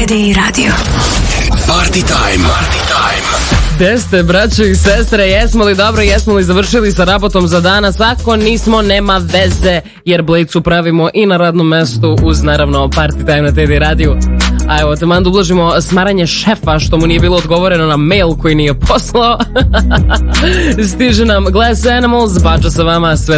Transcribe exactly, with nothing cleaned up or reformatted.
Teddy Radio. Party time. Party time. Gde ste, braćo i sestre, jesmo li dobro, jesmo li završili sa rabotom za danas? Ako nismo, nema veze, jer Blicu pravimo i na radnom mestu uz, naravno, Party time na Teddy Radio. A evo, taman da ublažimo smaranje šefa što mu nije bilo odgovoreno na mail koji nije poslao. Stiže nam Glass Animals, bača sa vama sve